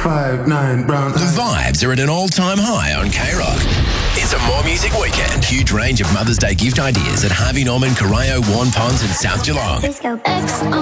5'9" brown The eyes. vibes are at an all-time high on K-Rock. It's a More Music Weekend. Huge range of Mother's Day gift ideas at Harvey Norman, Corio, Warren Ponds and South Geelong. Let's go. X on